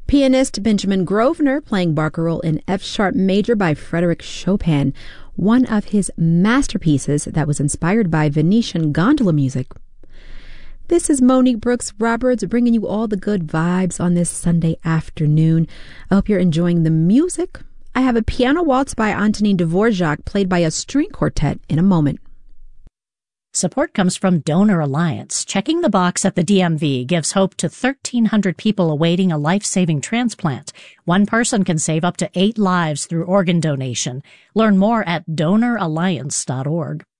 Pianist Benjamin Grosvenor playing Barcarolle in F-sharp major by Frédéric Chopin, one of his masterpieces that was inspired by Venetian gondola music. This is Monique Brooks Roberts bringing you all the good vibes on this Sunday afternoon. I hope you're enjoying the music. I have a piano waltz by Antonin Dvorak played by a string quartet in a moment. Support comes from Donor Alliance. Checking the box at the DMV gives hope to 1,300 people awaiting a life-saving transplant. One person can save up to 8 lives through organ donation. Learn more at donoralliance.org.